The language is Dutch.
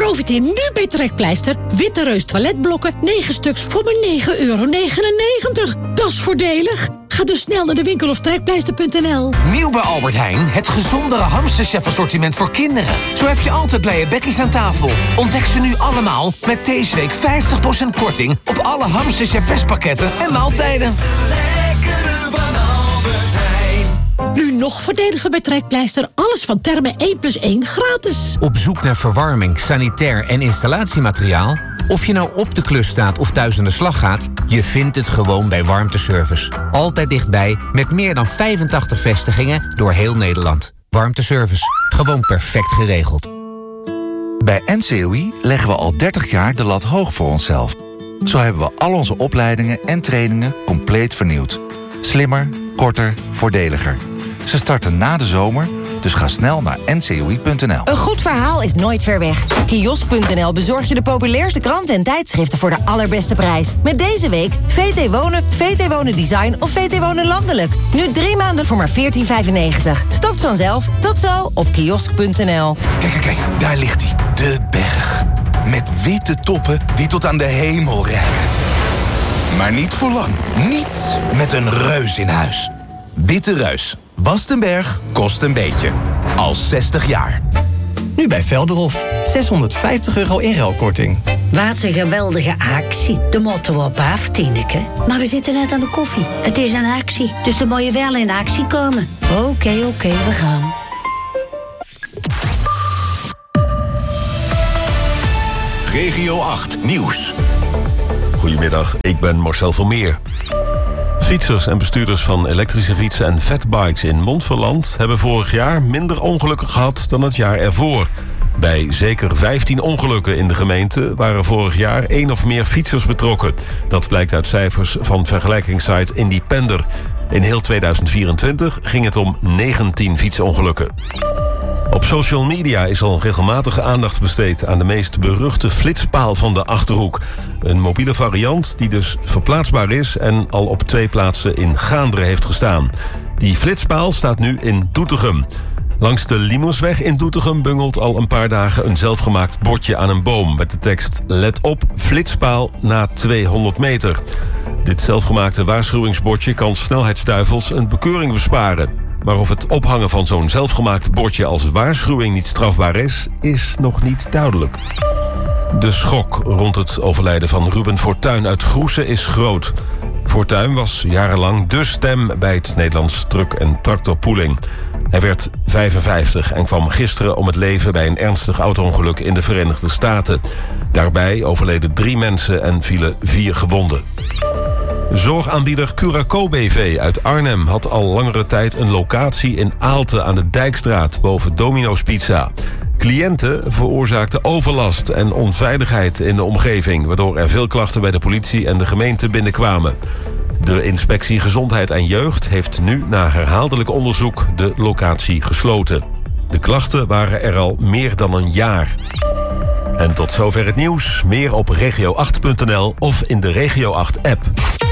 Profiteer nu bij Trekpleister. Witte Reus toiletblokken, 9 stuks voor maar €9,99. Dat is voordelig. Ga dus snel naar de winkel of trekpleister.nl. Nieuw bij Albert Heijn, het gezondere Hamsterchef assortiment voor kinderen. Zo heb je altijd blije bekkies aan tafel. Ontdek ze nu allemaal met deze week 50% korting op alle Hamsterchef Vestpakketten en maaltijden. Nu nog voordeliger bij Trekpleister. Alles van Therme 1+1 gratis. Op zoek naar verwarming, sanitair en installatiemateriaal? Of je nou op de klus staat of thuis aan de slag gaat, je vindt het gewoon bij Warmteservice. Altijd dichtbij, met meer dan 85 vestigingen door heel Nederland. Warmteservice, gewoon perfect geregeld. Bij NCOI leggen we al 30 jaar de lat hoog voor onszelf. Zo hebben we al onze opleidingen en trainingen compleet vernieuwd. Slimmer, korter, voordeliger. Ze starten na de zomer, dus ga snel naar ncoi.nl. Een goed verhaal is nooit ver weg. Kiosk.nl bezorgt je de populairste kranten en tijdschriften voor de allerbeste prijs. Met deze week VT Wonen, VT Wonen Design of VT Wonen Landelijk. Nu 3 maanden voor maar €14,95. Stopt vanzelf. Tot zo op kiosk.nl. Kijk, daar ligt hij. De berg. Met witte toppen die tot aan de hemel reiken. Maar niet voor lang. Niet met een reus in huis. Witte Reus. Wast een berg, kost een beetje. Al 60 jaar. Nu bij Velderhof. €650 inruilkorting. Wat een geweldige actie. De moeten we op af, Tineke. Maar we zitten net aan de koffie. Het is een actie, dus dan moet je wel in actie komen. Oké, we gaan. Regio 8 Nieuws. Goedemiddag, ik ben Marcel Vermeer. Fietsers en bestuurders van elektrische fietsen en fatbikes in Montferland hebben vorig jaar minder ongelukken gehad dan het jaar ervoor. Bij zeker 15 ongelukken in de gemeente waren vorig jaar 1 of meer fietsers betrokken. Dat blijkt uit cijfers van vergelijkingssite Independer. In heel 2024 ging het om 19 fietsongelukken. Op social media is al regelmatig aandacht besteed aan de meest beruchte flitspaal van de Achterhoek. Een mobiele variant die dus verplaatsbaar is en al op 2 plaatsen in Gaanderen heeft gestaan. Die flitspaal staat nu in Doetinchem. Langs de Limosweg in Doetinchem bungelt al een paar dagen een zelfgemaakt bordje aan een boom met de tekst: let op, flitspaal na 200 meter. Dit zelfgemaakte waarschuwingsbordje kan snelheidsduivels een bekeuring besparen. Maar of het ophangen van zo'n zelfgemaakt bordje als waarschuwing niet strafbaar is nog niet duidelijk. De schok rond het overlijden van Ruben Fortuyn uit Groessen is groot. Fortuyn was jarenlang dé stem bij het Nederlands truck- en tractorpooling. Hij werd 55 en kwam gisteren om het leven bij een ernstig auto-ongeluk in de Verenigde Staten. Daarbij overleden 3 mensen en vielen 4 gewonden. Zorgaanbieder Curaco BV uit Arnhem had al langere tijd een locatie in Aalte aan de Dijkstraat boven Domino's Pizza. Cliënten veroorzaakten overlast en onveiligheid in de omgeving, waardoor er veel klachten bij de politie en de gemeente binnenkwamen. De Inspectie Gezondheid en Jeugd heeft nu na herhaaldelijk onderzoek de locatie gesloten. De klachten waren er al meer dan een jaar. En tot zover het nieuws. Meer op regio8.nl of in de Regio 8 app.